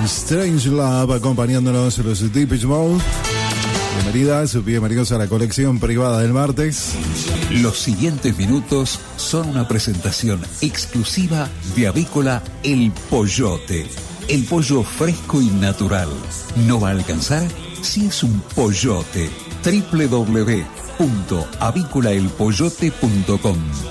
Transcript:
Strange Love, acompañándonos los Depeche Mode. Bienvenidos a la colección privada del martes. Los siguientes minutos son una presentación exclusiva de Avícola El Pollote. El pollo fresco y natural. ¿No va a alcanzar? Si es un pollote. www.avícolaelpollote.com